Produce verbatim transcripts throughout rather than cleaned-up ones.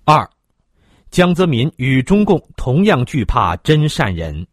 二，江泽民与中共同样惧怕真善人。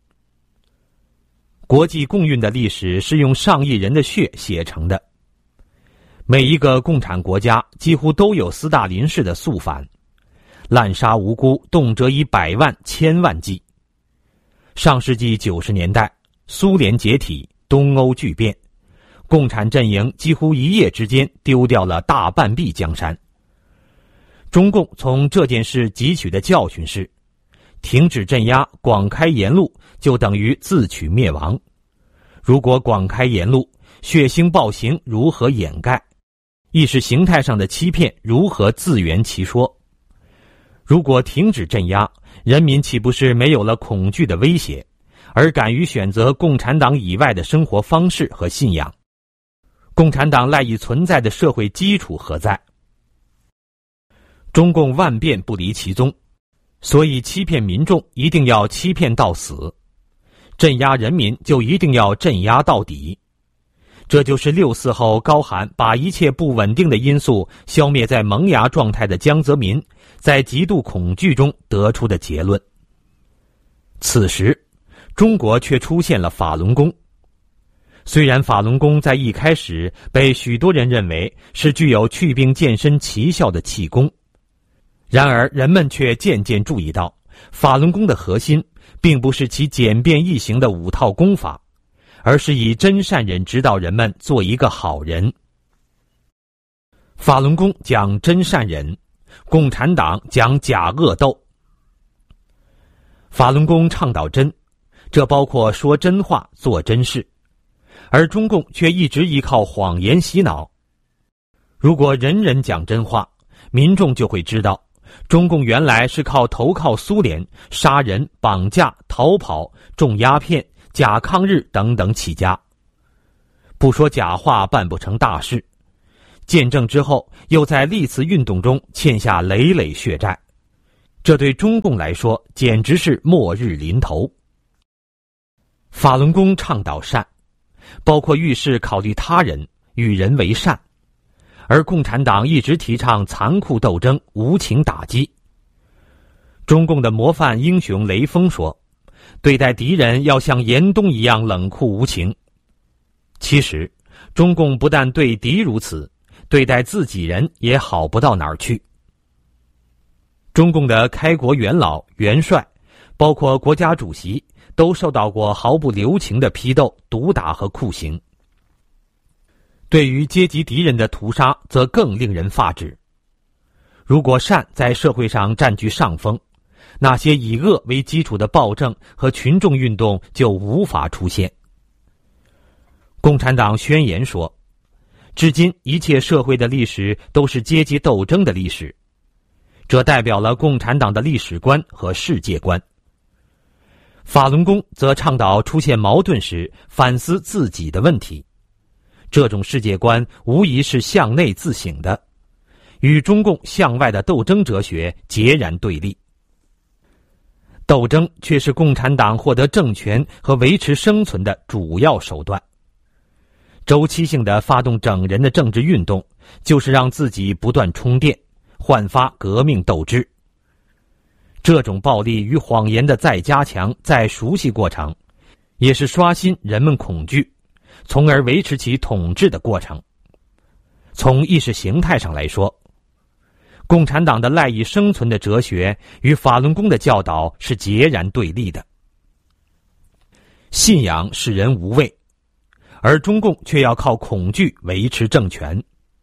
国际共运的历史是用上亿人的血写成的，每一个共产国家几乎都有斯大林式的肃反，滥杀无辜，动辄以百万、千万计。上世纪九十年代，苏联解体，东欧剧变，共产阵营几乎一夜之间丢掉了大半壁江山。中共从这件事汲取的教训是，停止镇压，广开言路，就等于自取灭亡。如果广开言路，血腥暴行如何掩盖？意识形态上的欺骗如何自圆其说？如果停止镇压，人民岂不是没有了恐惧的威胁，而敢于选择共产党以外的生活方式和信仰？共产党赖以存在的社会基础何在？中共万变不离其宗，所以欺骗民众一定要欺骗到死，镇压人民就一定要镇压到底。这就是六四后高喊把一切不稳定的因素消灭在萌芽状态的江泽民在极度恐惧中得出的结论。此时，中国却出现了法轮功。虽然法轮功在一开始被许多人认为是具有祛病健身奇效的气功，然而人们却渐渐注意到，法轮功的核心并不是其简便易行的五套功法，而是以真善忍指导人们做一个好人。法轮功讲真善忍，共产党讲假恶斗。法轮功倡导真，这包括说真话做真事，而中共却一直依靠谎言洗脑。如果人人讲真话，民众就会知道中共原来是靠投靠苏联，杀人、绑架、逃跑、种鸦片、假抗日等等起家。不说假话办不成大事，建政之后又在历次运动中欠下累累血债，这对中共来说简直是末日临头。法轮功倡导善，包括遇事考虑他人，与人为善，而共产党一直提倡残酷斗争，无情打击。中共的模范英雄雷锋说，对待敌人要像严冬一样冷酷无情。其实，中共不但对敌如此，对待自己人也好不到哪儿去。中共的开国元老、元帅，包括国家主席，都受到过毫不留情的批斗、毒打和酷刑。对于阶级敌人的屠杀，则更令人发指。如果善在社会上占据上风，那些以恶为基础的暴政和群众运动就无法出现。共产党宣言说，至今一切社会的历史都是阶级斗争的历史，这代表了共产党的历史观和世界观。法轮功则倡导出现矛盾时反思自己的问题，这种世界观无疑是向内自省的，与中共向外的斗争哲学截然对立。斗争却是共产党获得政权和维持生存的主要手段。周期性的发动整人的政治运动，就是让自己不断充电，焕发革命斗志。这种暴力与谎言的再加强、再熟悉过程，也是刷新人们恐惧，从而维持其统治的过程。从意识形态上来说，共产党的赖以生存的哲学与法轮功的教导是截然对立的。信仰使人无畏，而中共却要靠恐惧维持政权。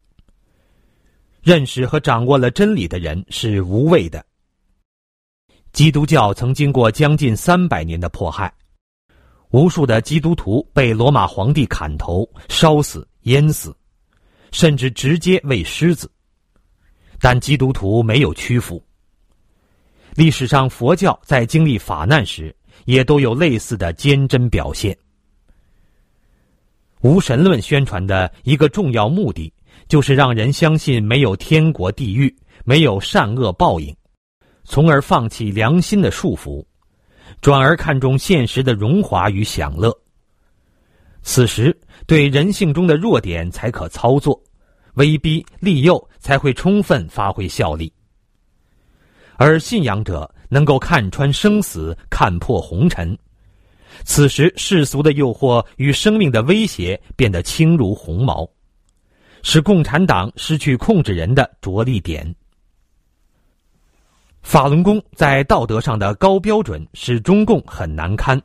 认识和掌握了真理的人是无畏的。基督教曾经过将近三百年的迫害，无数的基督徒被罗马皇帝砍头、烧死、淹死，甚至直接喂狮子。但基督徒没有屈服。历史上佛教在经历法难时，也都有类似的坚贞表现。无神论宣传的一个重要目的，就是让人相信没有天国地狱，没有善恶报应，从而放弃良心的束缚，转而看重现实的荣华与享乐。此时，对人性中的弱点才可操作，威逼利诱才会充分发挥效力。 而信仰者能够看穿生死，看破红尘。此时世俗的诱惑与生命的威胁变得轻如鸿毛，使共产党失去控制人的着力点。法轮功在道德上的高标准使中共很难堪。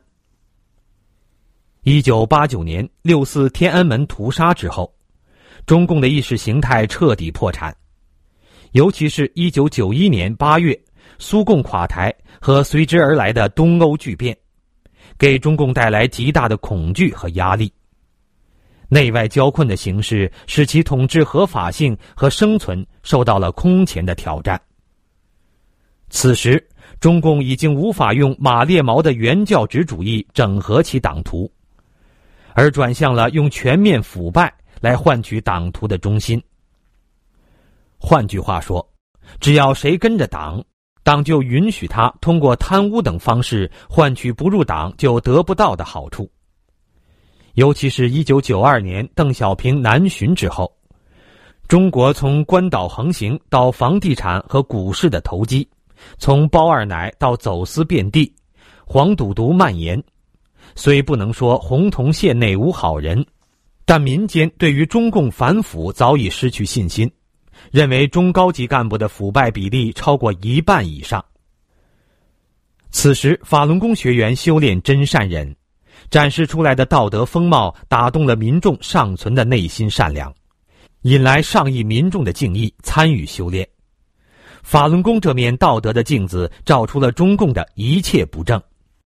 一九八九年六四天安门屠杀之后，中共的意识形态彻底破产，尤其是一九九一年八月苏共垮台和随之而来的东欧巨变，给中共带来极大的恐惧和压力。内外交困的形势使其统治合法性和生存受到了空前的挑战。此时，中共已经无法用马列毛的原教旨主义整合其党徒，而转向了用全面腐败来换取党徒的忠心。换句话说，只要谁跟着党，党就允许他通过贪污等方式换取不入党就得不到的好处。尤其是一九九二年邓小平南巡之后，中国从官岛横行到房地产和股市的投机，从包二奶到走私遍地，黄赌毒蔓延。虽不能说洪洞县内无好人，但民间对于中共反腐早已失去信心，认为中高级干部的腐败比例超过一半以上。此时法轮功学员修炼真善忍，展示出来的道德风貌打动了民众尚存的内心善良，引来上亿民众的敬意参与修炼。法轮功这面道德的镜子照出了中共的一切不正。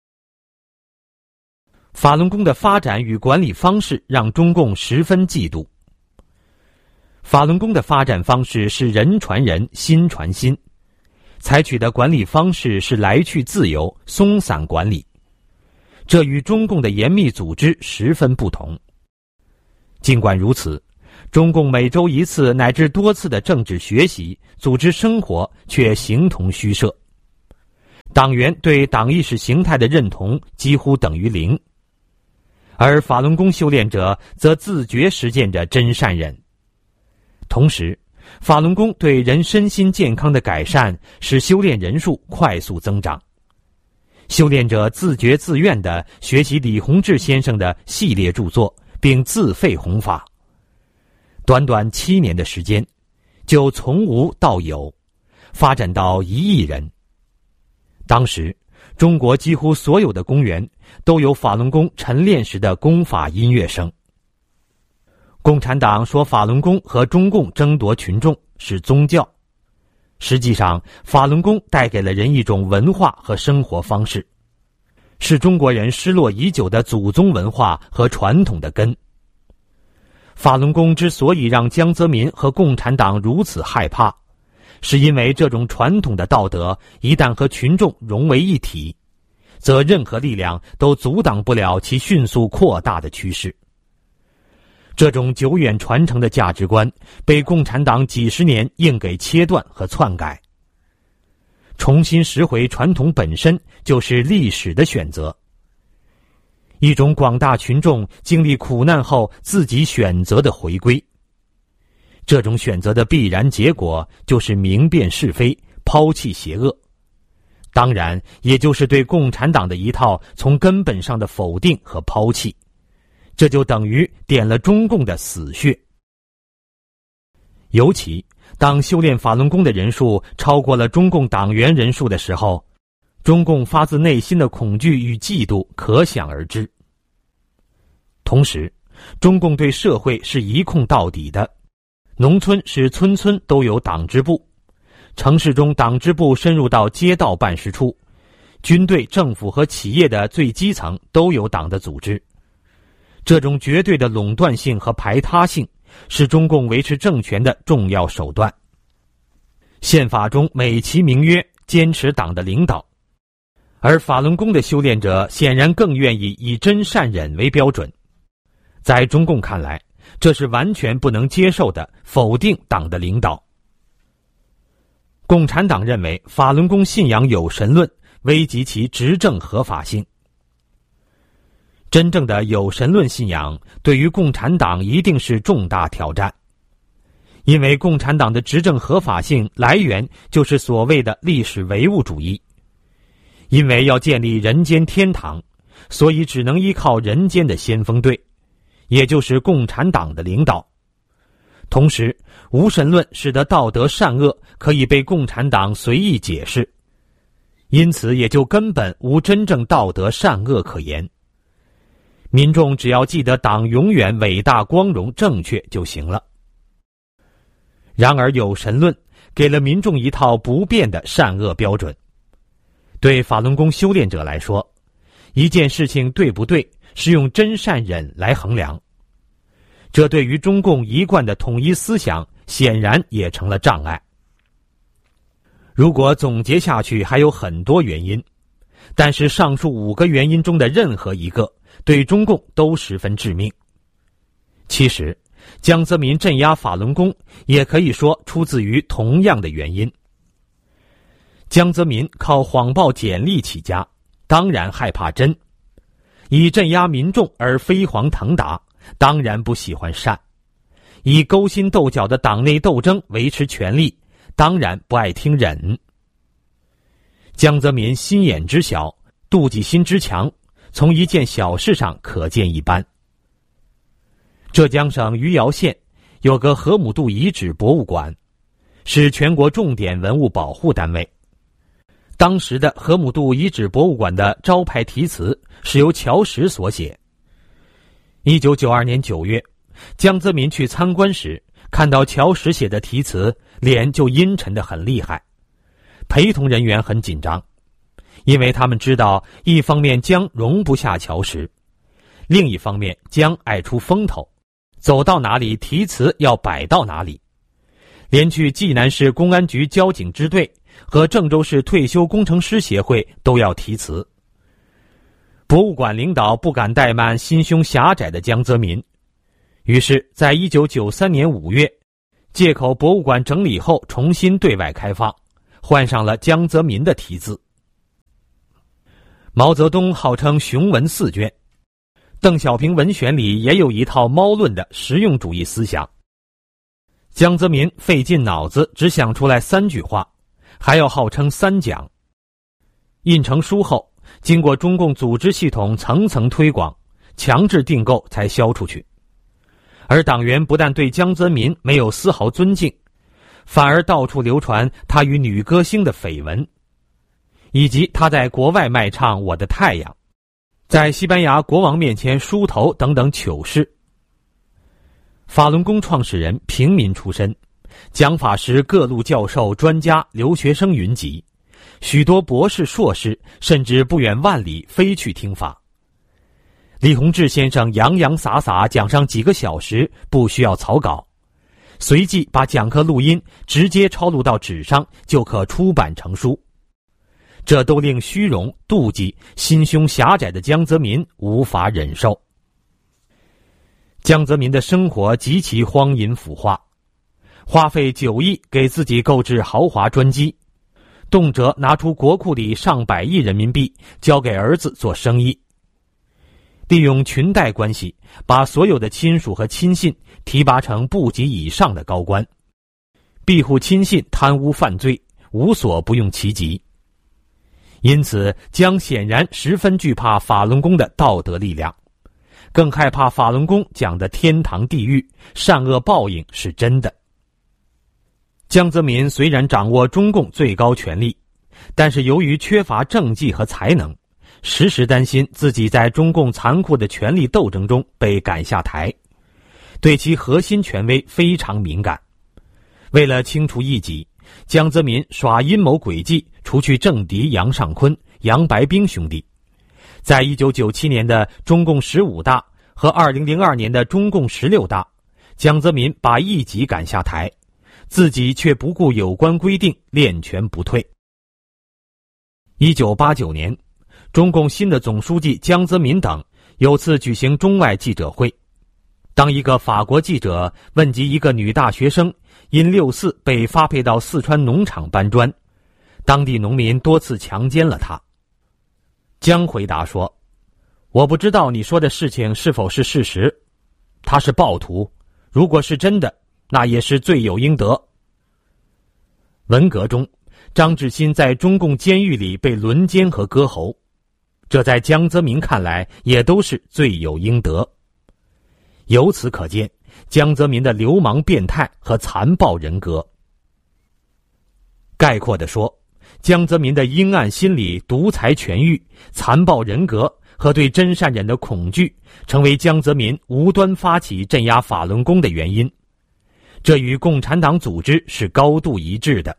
法轮功的发展与管理方式让中共十分嫉妒。法轮功的发展方式是人传人，心传心，采取的管理方式是来去自由，松散管理，这与中共的严密组织十分不同。尽管如此，中共每周一次乃至多次的政治学习、组织生活却形同虚设，党员对党意识形态的认同几乎等于零，而法轮功修炼者则自觉实践着真善忍。同时，法轮功对人身心健康的改善使修炼人数快速增长。修炼者自觉自愿地学习李洪志先生的系列著作，并自费弘法。短短七年的时间，就从无到有，发展到一亿人。当时，中国几乎所有的公园都有法轮功晨练时的功法音乐声。共产党说法轮功和中共争夺群众是宗教，实际上法轮功带给了人一种文化和生活方式，是中国人失落已久的祖宗文化和传统的根。法轮功之所以让江泽民和共产党如此害怕，是因为这种传统的道德一旦和群众融为一体，则任何力量都阻挡不了其迅速扩大的趋势。这种久远传承的价值观被共产党几十年硬给切断和篡改。重新拾回传统本身就是历史的选择，一种广大群众经历苦难后自己选择的回归。这种选择的必然结果就是明辨是非，抛弃邪恶，当然也就是对共产党的一套从根本上的否定和抛弃，这就等于点了中共的死穴。尤其当修炼法轮功的人数超过了中共党员人数的时候，中共发自内心的恐惧与嫉妒可想而知。同时，中共对社会是一控到底的，农村是村村都有党支部，城市中党支部深入到街道办事处，军队、政府和企业的最基层都有党的组织。这种绝对的垄断性和排他性是中共维持政权的重要手段。宪法中美其名曰坚持党的领导，而法轮功的修炼者显然更愿意以真善忍为标准。在中共看来，这是完全不能接受的，否定党的领导。共产党认为法轮功信仰有神论，危及其执政合法性。真正的有神论信仰对于共产党一定是重大挑战， 因为共产党的执政合法性来源就是所谓的历史唯物主义。因为要建立人间天堂，所以只能依靠人间的先锋队，也就是共产党的领导。同时，无神论使得道德善恶可以被共产党随意解释，因此也就根本无真正道德善恶可言。民众只要记得党永远伟大光荣正确就行了。然而有神论给了民众一套不变的善恶标准。对法轮功修炼者来说，一件事情对不对是用真善忍来衡量，这对于中共一贯的统一思想显然也成了障碍。如果总结下去还有很多原因，但是上述五个原因中的任何一个对中共都十分致命。其实江泽民镇压法轮功也可以说出自于同样的原因。江泽民靠谎报简历起家，当然害怕真；以镇压民众而飞黄腾达，当然不喜欢善；以勾心斗角的党内斗争维持权力，当然不爱听忍。江泽民心眼之小，妒忌心之强，从一件小事上可见一斑。浙江省余姚县有个河姆渡遗址博物馆，是全国重点文物保护单位。当时的河姆渡遗址博物馆的招牌题词是由乔石所写。一九九二年九月，江泽民去参观时，看到乔石写的题词，脸就阴沉得很厉害。陪同人员很紧张，因为他们知道，一方面江容不下乔石，另一方面江爱出风头，走到哪里题词要摆到哪里。连去济南市公安局交警支队和郑州市退休工程师协会都要题词。博物馆领导不敢怠慢心胸狭窄的江泽民，于是在一九九三年五月，借口博物馆整理后重新对外开放，换上了江泽民的题字。毛泽东号称雄文四卷，邓小平文选里也有一套猫论的实用主义思想。江泽民费尽脑子只想出来三句话，还要号称三讲。印成书后，经过中共组织系统层层推广，强制订购才销出去。而党员不但对江泽民没有丝毫尊敬，反而到处流传他与女歌星的绯闻，以及他在国外卖唱《我的太阳》，在西班牙国王面前梳头等等糗事。法轮功创始人平民出身，讲法时各路教授、专家、留学生云集，许多博士、硕士甚至不远万里飞去听法。李洪志先生洋洋洒洒讲上几个小时，不需要草稿，随即把讲课录音直接抄录到纸上，就可出版成书。这都令虚荣、妒忌、心胸狭窄的江泽民无法忍受。江泽民的生活极其荒淫腐化，花费九亿给自己购置豪华专机，动辄拿出国库里上百亿人民币交给儿子做生意，利用裙带关系把所有的亲属和亲信提拔成部级以上的高官，庇护亲信贪污犯罪，无所不用其极。因此江显然十分惧怕法轮功的道德力量，更害怕法轮功讲的天堂地狱、善恶报应是真的。江泽民虽然掌握中共最高权力，但是由于缺乏政绩和才能，时时担心自己在中共残酷的权力斗争中被赶下台，对其核心权威非常敏感。为了清除异己，江泽民耍阴谋诡计，除去政敌杨尚昆、杨白冰兄弟。在一九九七年的中共十五大和二零零二年的中共十六大，江泽民把异己赶下台，自己却不顾有关规定，恋权不退。一九八九年，中共新的总书记江泽民等有次举行中外记者会，当一个法国记者问及一个女大学生因六四被发配到四川农场搬砖，当地农民多次强奸了她。江回答说，我不知道你说的事情是否是事实，他是暴徒，如果是真的， 那也是罪有应得。文革中，张志新在中共监狱里被轮奸和割喉，这在江泽民看来也都是罪有应得。由此可见江泽民的流氓变态和残暴人格。概括地说，江泽民的阴暗心理、独裁权欲、残暴人格和对真善忍的恐惧，成为江泽民无端发起镇压法轮功的原因。这与共产党组织是高度一致的。